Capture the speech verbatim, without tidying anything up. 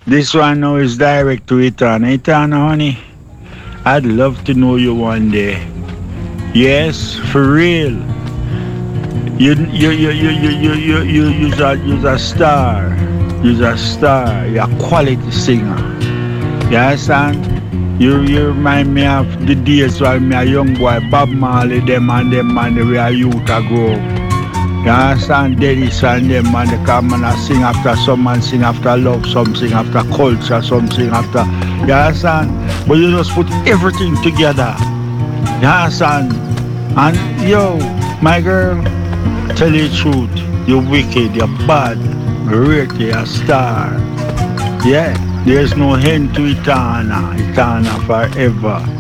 This one now is direct to Etana. Etana, honey, I'd love to know you one day. Yes, for real. You you you you you you you you you's a you's a star. You's a star. You're a quality singer. You understand? You you remind me of the days when me a young boy, Bob Marley, them and them man they were a youth a grow up. You understand? Dennis and them man they come and a sing after some man sing after love, some sing after culture, some sing after, you understand? But you just put everything together. You understand? And yo, my girl, tell you the truth, you're wicked, you're bad, great, you're a star. Yeah, there's no end to Etana, Etana forever.